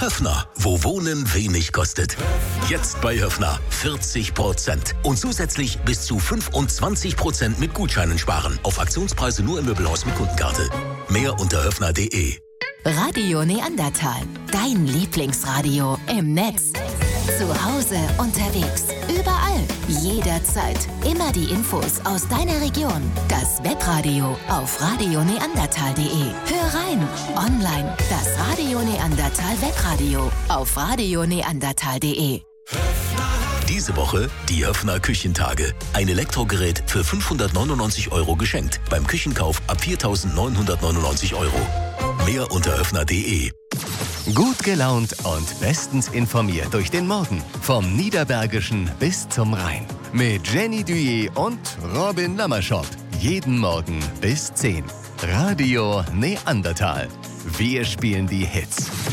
Höffner, wo Wohnen wenig kostet. Jetzt bei Höffner 40% und zusätzlich bis zu 25% mit Gutscheinen sparen. Auf Aktionspreise nur im Möbelhaus mit Kundenkarte. Mehr unter höffner.de. Radio Neandertal, dein Lieblingsradio im Netz. Zu Hause, unterwegs, überall, jederzeit. Immer die Infos aus deiner Region. Das Webradio auf radioneandertal.de. Hör rein, online, das Radio Neandertal Webradio auf radioneandertal.de. Diese Woche die Höffner Küchentage. Ein Elektrogerät für 599 € geschenkt. Beim Küchenkauf ab 4.999 €. Mehr unter höffner.de. Gut gelaunt und bestens informiert durch den Morgen. Vom Niederbergischen bis zum Rhein. Mit Jenny Duyé und Robin Lammerschott. Jeden Morgen bis 10. Radio Neandertal. Wir spielen die Hits.